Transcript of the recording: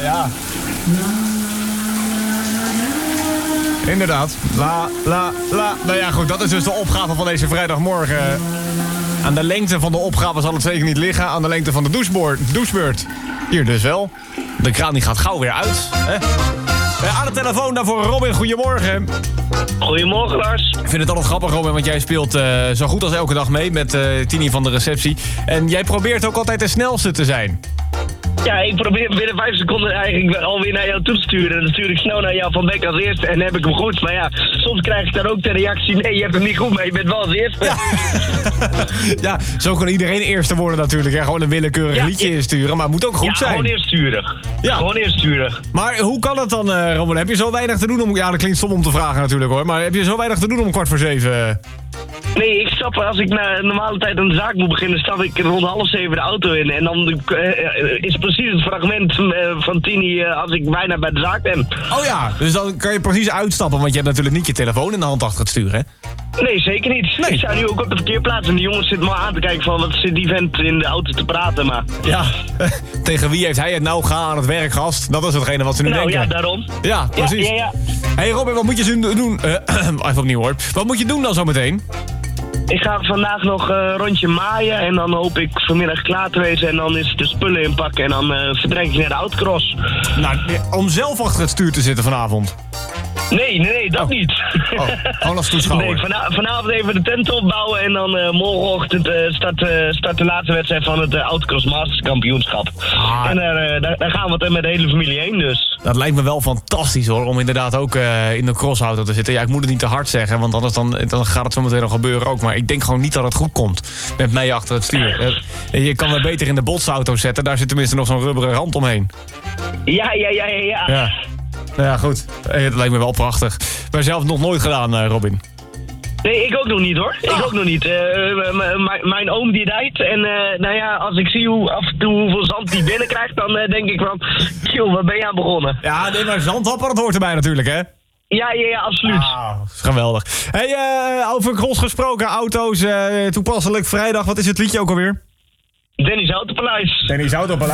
Ja. Inderdaad. La. Nou ja, goed, dat is dus de opgave van deze vrijdagmorgen. Aan de lengte van de opgave zal het zeker niet liggen. Aan de lengte van de douchebeurt. Hier dus wel. De kraan die gaat gauw weer uit. Hè? Aan de telefoon daarvoor Robin, goedemorgen. Goedemorgen, Lars. Ik vind het altijd grappig, Robin, want jij speelt zo goed als elke dag mee met Tini van de receptie. En jij probeert ook altijd de snelste te zijn. Ja, ik probeer binnen 5 seconden eigenlijk alweer naar jou toe te sturen. En dan stuur ik snel naar jou van Beck als eerste en heb ik hem goed. Maar ja, soms krijg ik dan ook de reactie, nee, je hebt hem niet goed, maar je bent wel als eerste. Ja, ja, zo kan iedereen eerste worden natuurlijk. Hè? Gewoon een willekeurig liedje insturen, maar het moet ook goed zijn. Gewoon eersturig. Ja, gewoon eersturig. Maar hoe kan het dan, Robin? Heb je zo weinig te doen om... Ja, dat klinkt stom om te vragen natuurlijk hoor. Maar heb je zo weinig te doen om 6:15? Nee, ik stap, als ik na normale tijd aan de zaak moet beginnen, stap ik rond 6:30 de auto in. En dan is precies het fragment van Tini als ik bijna bij de zaak ben. Oh ja, dus dan kan je precies uitstappen, want je hebt natuurlijk niet je telefoon in de hand achter het stuur, hè? Nee, zeker niet. Nee. Ik sta nu ook op de verkeerplaats en de jongens zitten me aan te kijken van wat zit die vent in de auto te praten, maar... Ja, tegen wie heeft hij het nou? Ga aan het werk, gast. Dat is hetgene wat ze nu denken. Nou ja, daarom. Ja, precies. Ja. Hey Robin, wat moet je doen? Even opnieuw hoor. Wat moet je doen dan zometeen? Ik ga vandaag nog een rondje maaien en dan hoop ik vanmiddag klaar te wezen en dan is het de spullen inpakken en dan vertrek ik naar de autocross. Nou, om zelf achter het stuur te zitten vanavond. Nee, dat niet. Oh, gewoon als toeschouwer. Nee, vanavond even de tent opbouwen en dan morgenochtend start de laatste wedstrijd van het Autocross Masters kampioenschap. En daar gaan we met de hele familie heen dus. Dat lijkt me wel fantastisch hoor, om inderdaad ook in de crossauto te zitten. Ja, ik moet het niet te hard zeggen, want anders dan gaat het zo meteen nog gebeuren ook. Maar ik denk gewoon niet dat het goed komt met mij achter het stuur. Je kan me beter in de botsauto zetten, daar zit tenminste nog zo'n rubberen rand omheen. Ja. Nou ja, goed. Het lijkt me wel prachtig. Maar zelf nog nooit gedaan, Robin. Nee, ik ook nog niet hoor. Ik ook nog niet. Mijn oom die rijdt en nou ja, als ik zie af en toe hoeveel zand die binnenkrijgt, dan denk ik van, joh, waar ben je aan begonnen? Ja, nee, maar zandhappen, dat hoort erbij natuurlijk, hè? Ja, absoluut. Ah, geweldig. Hey, over cross gesproken, auto's, toepasselijk vrijdag, wat is het liedje ook alweer? Denny's Autopaleis.